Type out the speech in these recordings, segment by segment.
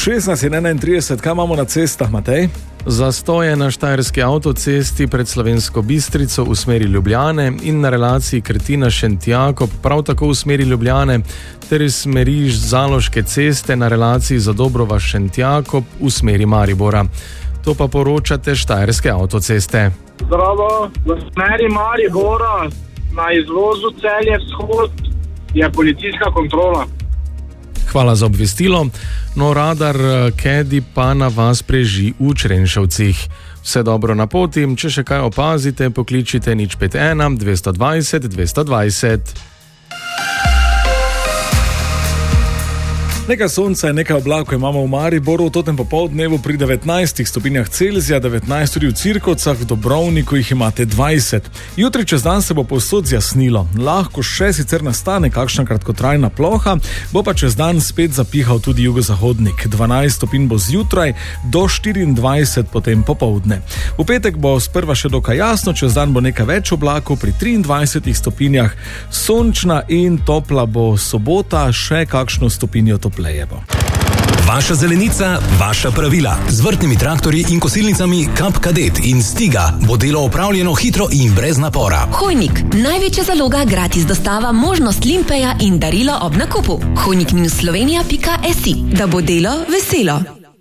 16:31, kaj imamo na cestah, Matej? Zastoje na štajerski avtocesti pred Slovensko Bistrico v smeri Ljubljane in na relaciji Krtina-Šentjakob prav tako v smeri Ljubljane ter iz smeri Zaloške ceste na relaciji Zadobrova-Šentjakob v smeri Maribora. To pa poročate štajerske avtoceste. Zdravo, v smeri Maribora na izvozu Celje vzhod je policijska kontrola. Hvala za obvestilo. No, radar Kedi pa na vas preži v Črenšovcih. Vse dobro na poti, če še kaj opazite, pokličite 051 220 220. Nekaj sonca in nekaj oblakov imamo v Mariboru, v totem popoldnevu pri 19 stopinjah Celzija, 19 tudi v Cirkovcah, v Dobrovniku jih imate 20. Jutri čez dan se bo povsod zjasnilo. Lahko še sicer nastane kakšna kratkotrajna ploha, bo pa čez dan spet zapihal tudi jugozahodnik. 12 stopinj bo zjutraj, do 24 potem popoldne. V petek bo sprva še dokaj jasno, čez dan bo nekaj več oblakov, pri 23 stopinjah sončna in topla bo sobota, še kakšno stopinjo topleje bo. Vaša zelenica, vaša pravila. Z vrtnimi traktorji in kosilnicami Kap Kadet in Stiga bo delo opravljeno hitro in brez napora. Hojnik, največja zaloga, gratis dostava, možnost limpeja in darilo ob nakupu. hojnik-slovenija.si, da bo delo veselo.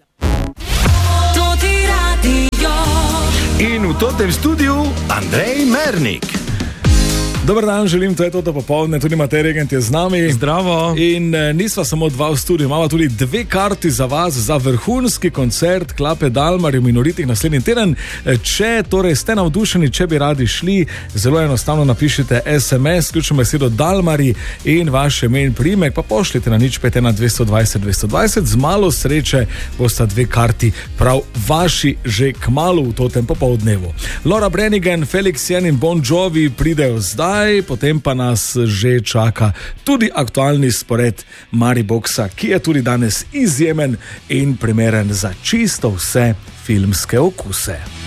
In v totem studiu Andrej Mernik. Dobar dan, želim, to je to popoldne, tudi Matej Regent je z nami. Zdravo. In nisva samo dva v studiu, imamo tudi dve karti za vas za vrhunski koncert Klape Dalmar v Minoritih naslednji teden. Če torej ste navdušeni, če bi radi šli, zelo enostavno napišite SMS, ključno besedo Dalmari in vaše ime in priimek, pa pošljite na 051 220 220. Z malo sreče bosta dve karti prav vaši že kmalu v totem popoldnevu. Laura Branigan, Felix Jen in Bon Jovi pridejo zdaj, potem pa nas že čaka tudi aktualni spored Mariboxa, ki je tudi danes izjemen in primeren za čisto vse filmske okuse.